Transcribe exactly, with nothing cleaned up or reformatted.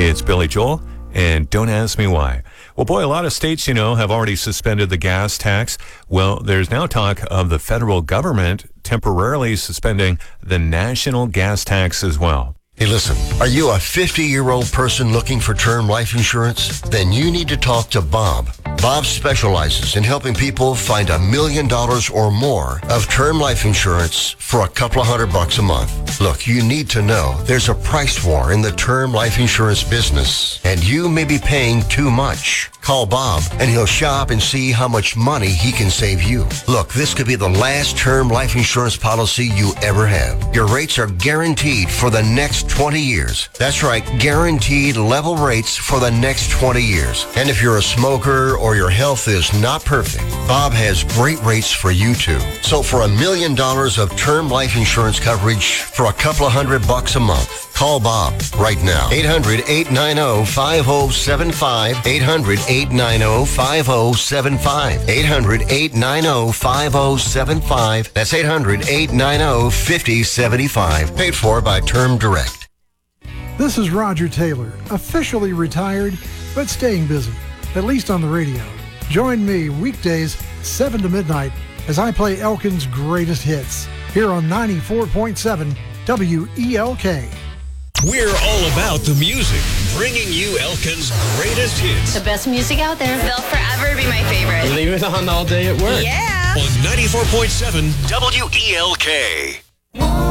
It's Billy Joel, and Don't Ask Me Why. Well, boy, a lot of states, you know, have already suspended the gas tax. Well, there's now talk of the federal government temporarily suspending the national gas tax as well. Hey, listen, are you a fifty-year-old person looking for term life insurance? Then you need to talk to Bob. Bob specializes in helping people find a million dollars or more of term life insurance for a couple of hundred bucks a month. Look, you need to know there's a price war in the term life insurance business, and you may be paying too much. Call Bob, and he'll shop and see how much money he can save you. Look, this could be the last term life insurance policy you ever have. Your rates are guaranteed for the next twenty years. That's right, guaranteed level rates for the next twenty years. And if you're a smoker or your health is not perfect, Bob has great rates for you too. So for a million dollars of term life insurance coverage for a couple of hundred bucks a month, call Bob right now. eight hundred, eight nine zero, five zero seven five. eight hundred, eight nine zero, five zero seven five. eight hundred, eight nine zero, five zero seven five. That's eight hundred, eight nine zero, five zero seven five. Paid for by Term Direct. This is Roger Taylor, officially retired, but staying busy, at least on the radio. Join me weekdays, seven to midnight, as I play Elkin's greatest hits, here on ninety-four point seven W E L K. We're all about the music, bringing you Elkin's greatest hits. The best music out there. They'll forever be my favorite. Leave it on all day at work. Yeah. On ninety-four point seven W E L K.